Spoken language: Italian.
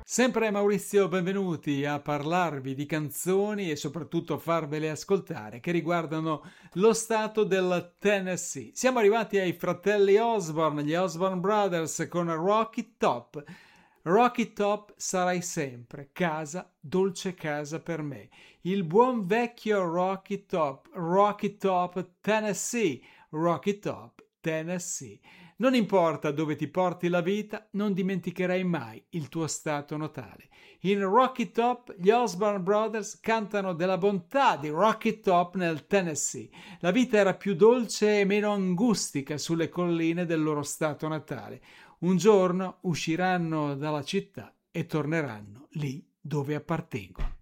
Sempre Maurizio, benvenuti a parlarvi di canzoni e soprattutto farvele ascoltare che riguardano lo stato del Tennessee. Siamo arrivati ai fratelli Osborne, gli Osborne Brothers con Rocky Top. Rocky Top sarai sempre casa, dolce casa per me. Il buon vecchio Rocky Top, Tennessee, Rocky Top, Tennessee. Non importa dove ti porti la vita, non dimenticherai mai il tuo stato natale. In Rocky Top gli Osborne Brothers cantano della bontà di Rocky Top nel Tennessee. La vita era più dolce e meno angustica sulle colline del loro stato natale. Un giorno usciranno dalla città e torneranno lì dove appartengono.